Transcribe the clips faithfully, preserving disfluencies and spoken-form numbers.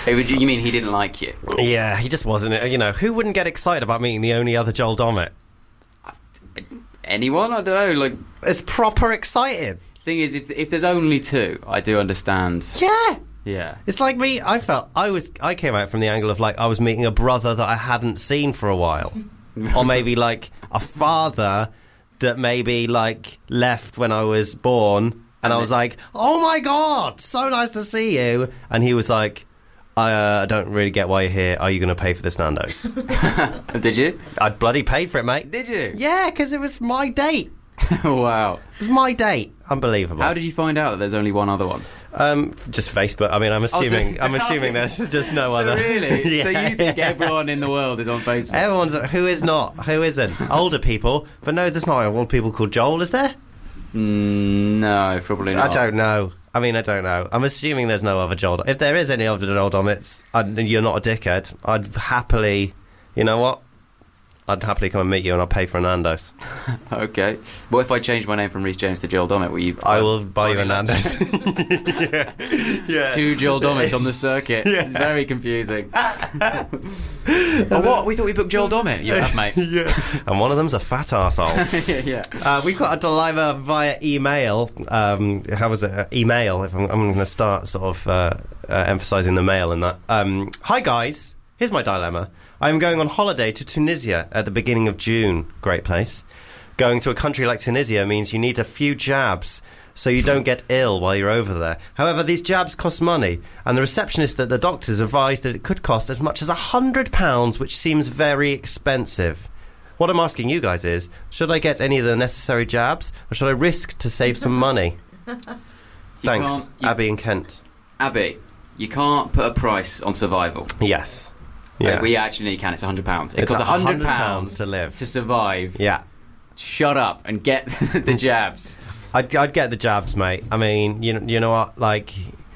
You mean he didn't like you? Yeah, he just wasn't. You know, who wouldn't get excited about meeting the only other Joel Dommett? Anyone? I don't know. Like, it's proper exciting. Thing is, if if there's only two, I do understand. Yeah. Yeah. It's like me. I felt I was. I came out from the angle of like I was meeting a brother that I hadn't seen for a while, or maybe like a father that maybe like left when I was born, and, and I was like, "Oh my god, so nice to see you," and he was like, I uh, don't really get why you're here. Are you going to pay for this Nando's? Did you? I bloody paid for it, mate. Did you? Yeah, because it was my date. Wow. It was my date. Unbelievable. How did you find out that there's only one other one? Um, just Facebook. I mean, I'm assuming. Oh, so, I'm assuming there's just no so other. Really? Yeah, so you think yeah. everyone in the world is on Facebook? Everyone's. Who is not? Who isn't? Older people, but no, there's not old people called Joel, is there? Mm, no, probably not. I don't know. I mean, I don't know. I'm assuming there's no other Joel. If there is any other Joel Dommets, and you're not a dickhead, I'd happily. You know what? I'd happily come and meet you, and I'll pay for a Nando's. Okay. What if I change my name from Rhys James to Joel Dommett? Will you? I will buy you a Nando's. yeah. yeah. Two Joel Dommets on the circuit. Yeah. Very confusing. Oh, what? We thought we booked Joel Dommett. You have, mate. Yeah. And one of them's a fat arsehole. yeah. yeah. Uh, we've got a dilemma via email. Um, how was it? Uh, email. If I'm, I'm going to start sort of uh, uh, emphasising the mail in that. Um, Hi guys. Here's my dilemma. I'm going on holiday to Tunisia at the beginning of June. Great place. Going to a country like Tunisia means you need a few jabs so you don't get ill while you're over there. However, these jabs cost money, and the receptionist at the doctors advised that it could cost as much as one hundred pounds, which seems very expensive. What I'm asking you guys is, should I get any of the necessary jabs, or should I risk to save some money? Thanks, you, Abby in Kent. Abby, you can't put a price on survival. Yes. Yeah. Uh, we actually can. It's one hundred pounds. It it's costs one hundred pounds to live. To survive. Yeah. Shut up and get the jabs. I'd, I'd get the jabs, mate. I mean, you, you know what? Like...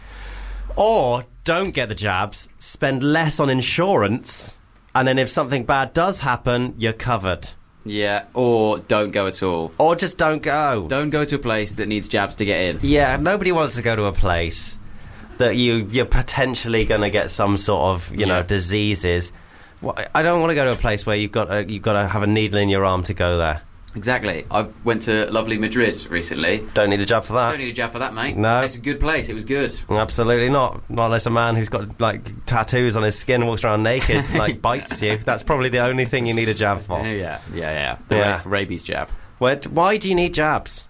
Or don't get the jabs, spend less on insurance, and then if something bad does happen, you're covered. Yeah, or don't go at all. Or just don't go. Don't go to a place that needs jabs to get in. Yeah, nobody wants to go to a place that you, you're potentially going to get some sort of, you yeah. know, diseases. Well, I don't want to go to a place where you've got to, you've got to have a needle in your arm to go there. Exactly. I went to lovely Madrid recently. Don't need a jab for that. Don't need a jab for that, mate. No. It's a good place. It was good. Absolutely not. Not unless a man who's got, like, tattoos on his skin walks around naked, like, bites you. That's probably the only thing you need a jab for. Yeah, yeah, yeah. yeah. The yeah. ra- rabies jab. Why, why do you need jabs?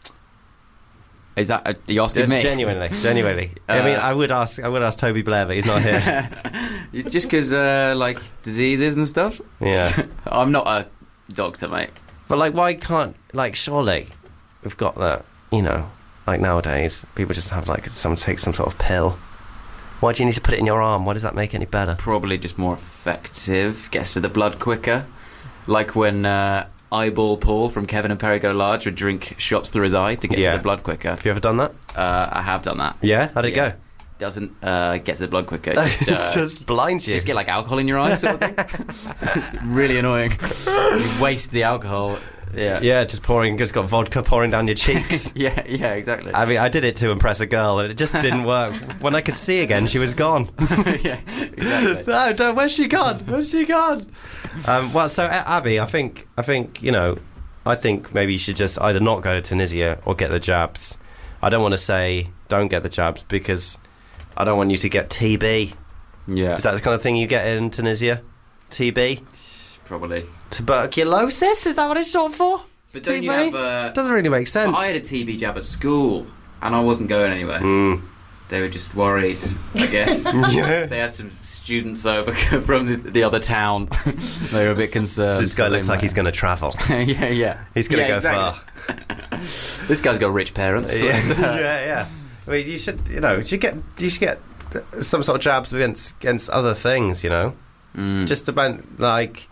Is that... Uh, are you asking me? Genuinely, genuinely. Uh, I mean, I would ask I would ask Toby Blair, but he's not here. Just because, uh, like, diseases and stuff? Yeah. I'm not a doctor, mate. But, like, why can't... Like, surely we've got that, you know, like, nowadays, people just have, like, someone take some sort of pill. Why do you need to put it in your arm? Why does that make it any better? Probably just more effective. Gets to the blood quicker. Like when uh, Eyeball Paul from Kevin and Perry Go Large would drink shots through his eye to get yeah. to the blood quicker. Have you ever done that? Uh, I have done that. Yeah? How'd it yeah. go? Doesn't uh, get to the blood quicker. Just, uh, just blinds you. Just get like alcohol in your eyes, sort of thing. Really annoying. You waste the alcohol. Yeah, yeah, just pouring, just got vodka pouring down your cheeks. yeah, yeah, exactly. I mean, I did it to impress a girl, and it just didn't work. When I could see again, she was gone. yeah, exactly. No, no, where's she gone? Where's she gone? um, well, so Abby, I think, I think, you know, I think maybe you should just either not go to Tunisia or get the jabs. I don't want to say don't get the jabs because I don't want you to get T B. Yeah, is that the kind of thing you get in Tunisia? T B. Probably. Tuberculosis? Is that what it's short for? But don't T B? You have, uh, doesn't really make sense. I had a T B jab at school, and I wasn't going anywhere. Mm. They were just worried, I guess. yeah. They had some students over from the, the other town. They were a bit concerned. This guy looks like he's going to travel. yeah, yeah. He's going to yeah, go exactly. far. This guy's got rich parents. Yeah. So uh, yeah, yeah. I mean, you should, you know, you should get, you should get some sort of jabs against against other things, you know, mm. just about like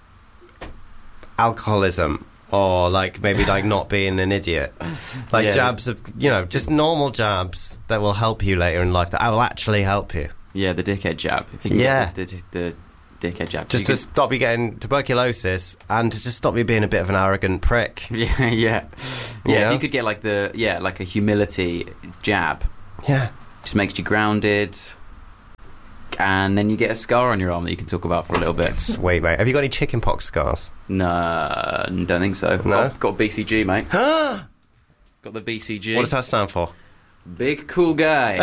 alcoholism or like maybe like not being an idiot, like yeah. jabs of, you know, just normal jabs that will help you later in life, that will actually help you. Yeah, the dickhead jab. If you can yeah, get the, the, the dickhead jab, just you to can... stop you getting tuberculosis and to just stop you being a bit of an arrogant prick. Yeah, yeah, yeah. You know? If you could get like the yeah, like a humility jab. Yeah, just makes you grounded. and then you get a scar on your arm that you can talk about for a little bit. Sweet, mate. Have you got any chickenpox scars? No, don't think so. No? I've got B C G, mate. Got the B C G. What does that stand for? Big cool guy.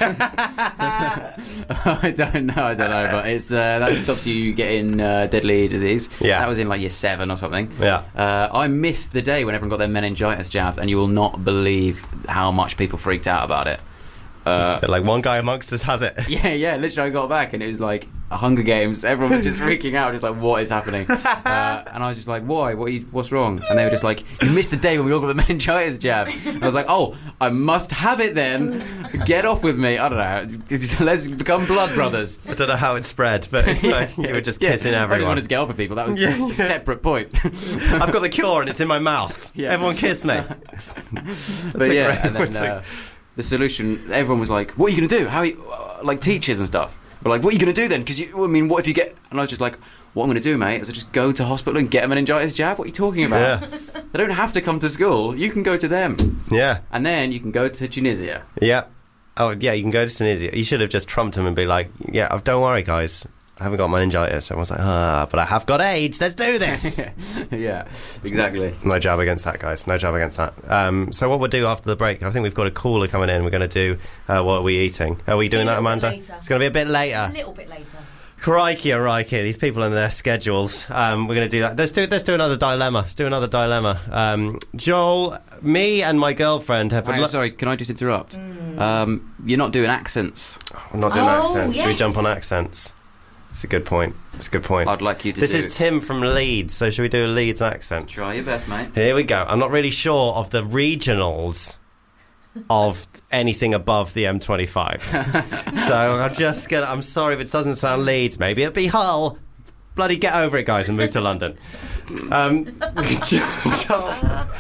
I don't know, I don't know, but it's uh, that stops you getting uh, deadly disease. Yeah. That was in like year seven or something. Yeah. Uh, I missed the day when everyone got their meningitis jabbed, and you will not believe how much people freaked out about it. Uh, They're like, one guy amongst us has it. yeah, yeah, literally I got back and it was like a Hunger Games. Everyone was just freaking out, just like, what is happening? Uh, and I was just like, why? What are you, what's wrong? And they were just like, you missed the day when we all got the meningitis jab. And I was like, oh, I must have it then. Get off with me. I don't know. Let's become blood brothers. I don't know how it spread, but like, you were just kissing yeah, everyone. I just wanted to get off with people. That was Yeah. a separate point. I've got the cure and it's in my mouth. Yeah. Everyone kiss me. But a yeah, great and then uh, the solution, everyone was like, what are you going to do? How are you, uh, like teachers and stuff. But like, what are you going to do then? Because, I mean, what if you get... And I was just like, what I'm going to do, mate, is I just go to hospital and get a meningitis jab. What are you talking about? Yeah. They don't have to come to school. You can go to them. Yeah. And then you can go to Tunisia. Yeah. Oh, yeah, you can go to Tunisia. You should have just trumped him and be like, yeah, oh, don't worry, guys. I haven't got meningitis. Everyone's like, ah, but I have got AIDS. Let's do this. Yeah, exactly. No jab against that, guys. No jab against that. Um, so what we'll do after the break, I think we've got a caller coming in. We're going to do uh, What Are We Eating? Are we doing A that, little bit Amanda? later. It's going to be a bit later. A little bit later. Crikey, oh, crikey. These people and their schedules. Um, we're going to do that. Let's do, let's do another dilemma. Let's do another dilemma. Um, Joel, me and my girlfriend have... Hang on, sorry, can I just interrupt? Mm. Um, you're not doing accents. I'm not doing Oh, accents. Should we yes. jump on accents? It's a good point. It's a good point. I'd like you to This do... is Tim from Leeds, so should we do a Leeds accent? Try your best, mate. Here we go. I'm not really sure of the regionals of anything above the M twenty-five. So I'm just gonna... I'm sorry if it doesn't sound Leeds. Maybe it'll be Hull. Bloody get over it, guys, and move to London. Um, Joel,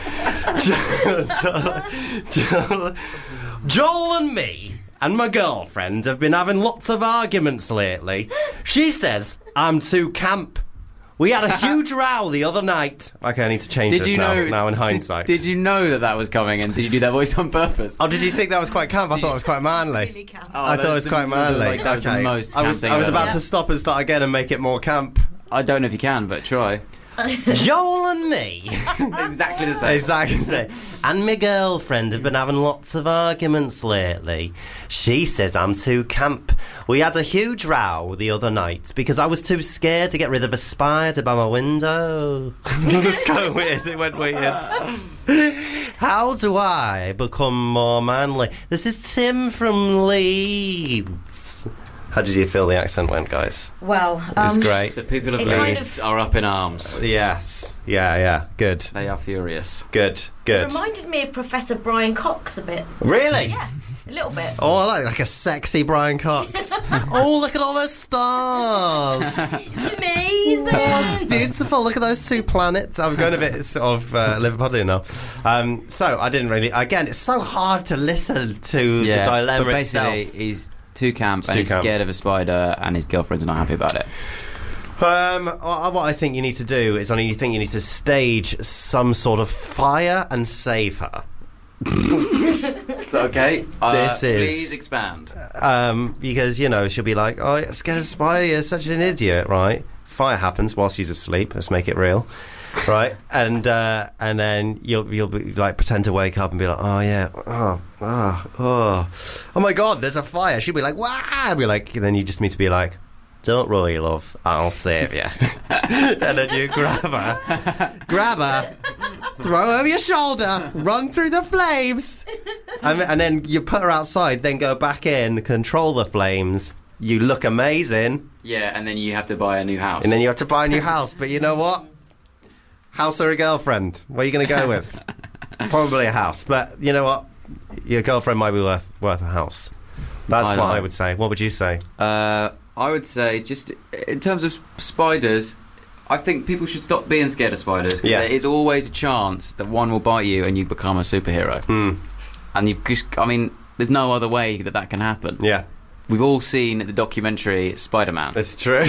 Joel, Joel, Joel, Joel and me and my girlfriend have been having lots of arguments lately. She says I'm too camp. We had a huge row the other night. Okay, I need to change Did this you now, know? now in hindsight. Did, did you know that that was coming, and did you do that voice on purpose? Oh, did you think that was quite camp? I thought it was quite manly. Really camp. Oh, I thought it that's was the- quite manly. like, that was the Okay. most I was, camp thing I was I've about ever to stop and start again and make it more camp. I don't know if you can, but try. Joel and me. Exactly the same. Exactly. And my girlfriend have been having lots of arguments lately. She says I'm too camp. We had a huge row the other night because I was too scared to get rid of a spider by my window. It's kind of weird. It went weird. How do I become more manly? This is Tim from Leeds. How did you feel the accent went, guys? Well, It was um, great. The people of It kind Leeds are up in arms. Yes. Yeah, yeah. Good. They are furious. Good. it Good. reminded me of Professor Brian Cox a bit. Really? Yeah, a little bit. Oh, I like like a sexy Brian Cox. Oh, look at all those stars. Amazing. Oh, it's beautiful. Look at those two planets. I'm going a bit sort of uh, Liverpudlian now. Um, so I didn't really. Again, it's so hard to listen to the dilemma but basically, itself. he's too camp and too he's camp. scared of a spider, and his girlfriend's not happy about it. Um, what I think you need to do is, I mean, you think you need to stage some sort of fire and save her. Okay, uh, This is- Please expand. Um, because, you know, she'll be like, oh, you're scared of spider, you're such an idiot, right? Fire happens while she's asleep. Let's make it real. Right, and uh, and then you'll you'll be like pretend to wake up and be like, oh yeah, oh oh oh, oh my god, there's a fire. She'll be like, wow, I'll be like, and then you just need to be like, don't worry, love, I'll save you. And then you grab her, grab her, throw her over your shoulder, run through the flames, and, and then you put her outside. Then go back in, control the flames. You look amazing, Yeah, and then you have to buy a new house. and then you have to buy a new house. But you know what? House or a girlfriend? What are you going to go with? Probably a house. But you know what? Your girlfriend might be worth worth a house. That's I what like- I would say. What would you say? Uh, I would say, just in terms of spiders, I think people should stop being scared of spiders. 'Cause Yeah. there is always a chance that one will bite you and you become a superhero. Mm. And you just, I mean, there's no other way that that can happen. Yeah, We've all seen the documentary Spider-Man. that's true.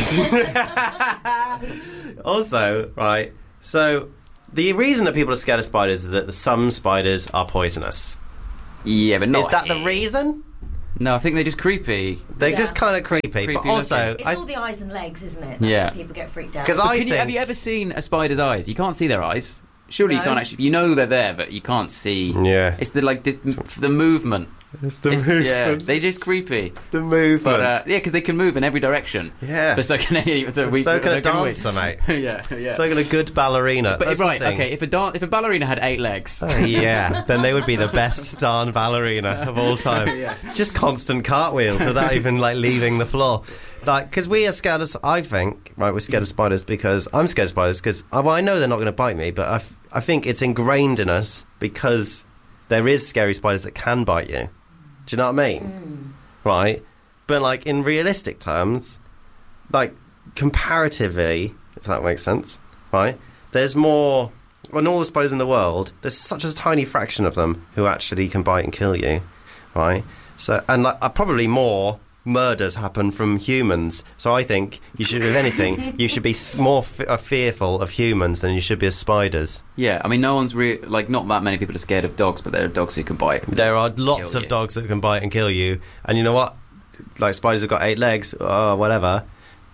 Also, right, so the reason that people are scared of spiders is that some spiders are poisonous. Yeah, but not Is that the reason? No, I think they're just creepy. They're Yeah. just kind of creepy, Creepy but also, It's I, all the eyes and legs, isn't it? That's Yeah. what people get freaked out. 'Cause by. I Can you, have think- you ever seen a spider's eyes? You can't see their eyes. Surely you No. can't actually. You know they're there, but you can't see. yeah, It's the like the, the movement. it's the It's- movement. Yeah, they're just creepy. the movement. But uh, yeah, because they can move in every direction. yeah, But so can any. So, we, so can a we. dancer, mate. yeah, yeah. So can a good ballerina. but That's right, the thing. okay. If a dan- if a ballerina had eight legs, Oh, yeah, then they would be the best darn ballerina of all time. Yeah. Just constant cartwheels without even like leaving the floor. Like, because we are scared of, I think, right, we're scared of spiders because I'm scared of spiders because well, I know they're not going to bite me, but I, f- I think it's ingrained in us because there is scary spiders that can bite you. Do you know what I mean? Right, but like in realistic terms, like comparatively, if that makes sense, right? There's more. On all the spiders in the world, there's such a tiny fraction of them who actually can bite and kill you, right? So, and like, uh, probably more murders happen from humans. So I think you should, if anything, you should be s- more f- uh, fearful of humans than you should be of spiders. yeah. I mean, no one's re- like not that many people are scared of dogs, but there are dogs who can bite. There are lots Kill of you. dogs that can bite and kill you, and you know what? Like spiders have got eight legs, or whatever.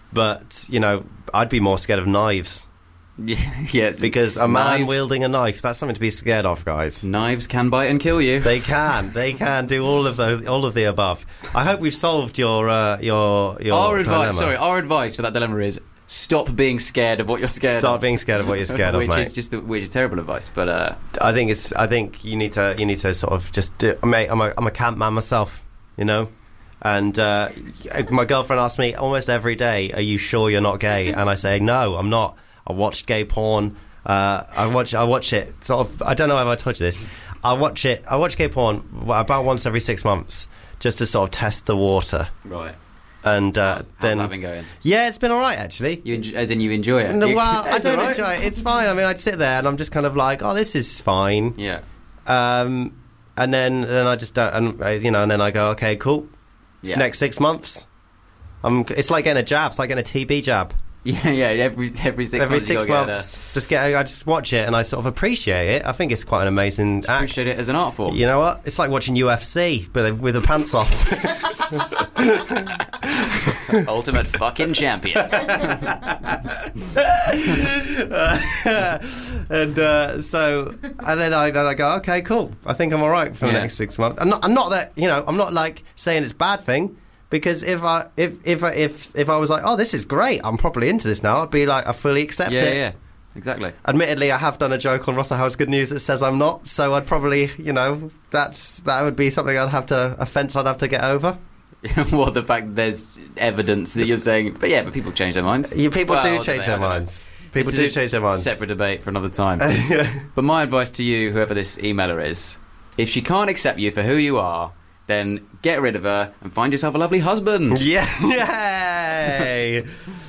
But you know, I'd be more scared of knives Yeah, yeah. it's- because a man knives- wielding a knife—that's something to be scared of, guys. Knives can bite and kill you. They can. They can do all of those, all of the above. I hope we've solved your uh, your your Our advice, dilemma. sorry, our advice for that dilemma is stop being scared of what you're scared Start of. being scared of what you're scared of, which mate. is just the, which is terrible advice. But uh, I think it's. I think you need to. You need to sort of just. Do, mate, I'm a. I'm a camp man myself. You know. And uh, my girlfriend asks me almost every day, "Are you sure you're not gay?" And I say, "No, I'm not. I watched gay porn. Uh, I watch. I watch it. Sort of. I don't know if I told you this. I watch it. I watch gay porn about once every six months, just to sort of test the water. right, And uh, how's, how's then, that been going? yeah, it's been all right actually. You enjoy, as in you enjoy it? No, You- well, I It's don't all right. enjoy it. It's fine. I mean, I'd sit there and I'm just kind of like, oh, this is fine. Yeah, Um, and then then I just don't, and uh, you know, and then I go, okay, cool. yeah, Next six months, I'm. It's like getting a jab. It's like getting a T B jab. yeah, yeah. Every every six Every months, you six gotta get months, just get. I just watch it and I sort of appreciate it. I think it's quite an amazing a, act. appreciate it as an art form. You know what? It's like watching U F C with with the pants off. Ultimate fucking champion. and uh, so, and then I, then I go, okay, cool. I think I'm all right for the Yeah. next six months. I'm not, I'm not that, you know, I'm not like saying it's a bad thing because if I, if, if, I- if, if I was like, oh, this is great, I'm probably into this now, I'd be like, I fully accept Yeah, it. yeah, exactly. Admittedly, I have done a joke on Russell House Good News that says I'm not, so I'd probably, you know, that's that would be something I'd have to, a fence I'd have to get over. Well, the fact that there's evidence that you're saying, but yeah, but people change their minds. Yeah, people Well, do I change don't their know. minds. People This do is a change their minds. Separate debate for another time. Yeah. But my advice to you, whoever this emailer is, if she can't accept you for who you are, then get rid of her and find yourself a lovely husband. Yeah, yay!